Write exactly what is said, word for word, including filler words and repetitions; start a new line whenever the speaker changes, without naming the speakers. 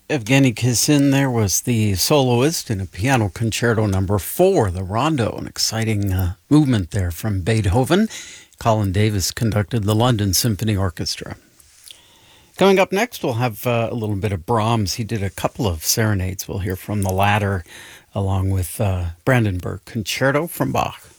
Evgeny Kissin there was the soloist in a piano concerto number four, the Rondo, an exciting uh, movement there from Beethoven. Colin Davis conducted the London Symphony Orchestra. Coming up next, we'll have uh, a little bit of Brahms. He did a couple of serenades. We'll hear from the latter, along with uh, Brandenburg Concerto from Bach.